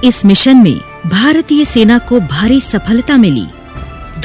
इस मिशन में भारतीय सेना को भारी सफलता मिली।